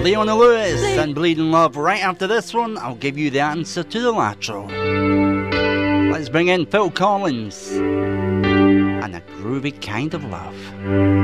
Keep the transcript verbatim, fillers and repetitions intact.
Leona Lewis and Bleeding Love. Right after this one, I'll give you the answer to the lateral. Let's bring in Phil Collins and A Groovy Kind of Love.